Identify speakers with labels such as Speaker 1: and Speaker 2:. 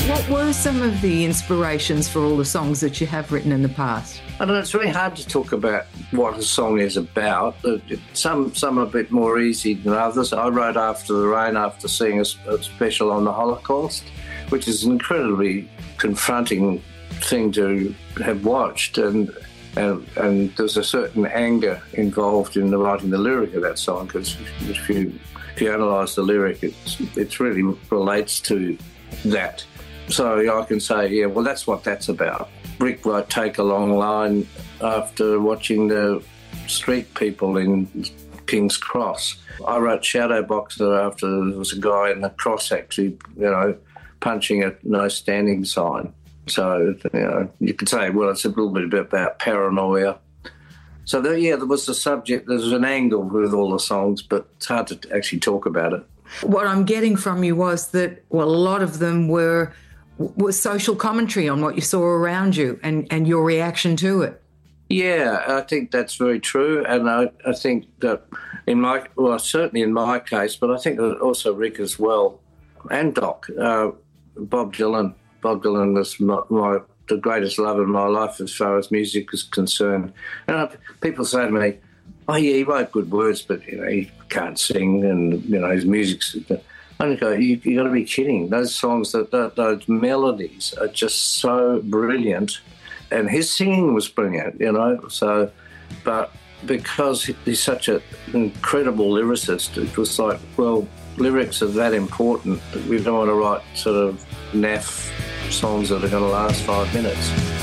Speaker 1: What were some of the inspirations for all the songs that you have written in the past?
Speaker 2: I don't know, it's very hard to talk about what a song is about. Some are a bit more easy than others. I wrote After the Rain after seeing a special on the Holocaust, which is an incredibly confronting thing to have watched, and there's a certain anger involved in writing the lyric of that song, because if you analyse the lyric, it really relates to that. So I can say, yeah, well, that's what that's about. Rick wrote Take a Long Line after watching the street people in King's Cross. I wrote Shadowboxer after there was a guy in the cross actually, punching a no standing sign. So, you could say, well, it's a little bit about paranoia. So, there was the subject, there's an angle with all the songs, but it's hard to actually talk about it.
Speaker 1: What I'm getting from you was that, well, a lot of them were social commentary on what you saw around you and your reaction to it.
Speaker 2: Yeah, I think that's very true. And I think that certainly in my case, but I think that also Rick as well, and Doc, Bob Dylan. Bob Dylan was the greatest love in my life as far as music is concerned. And people say to me, oh, yeah, he wrote good words, but, he can't sing and, his music's... I go, you got to be kidding. Those songs, those melodies are just so brilliant. And his singing was brilliant, So, but because he's such an incredible lyricist, it was like, well, lyrics are that important that we don't want to write sort of naff songs that are going to last 5 minutes.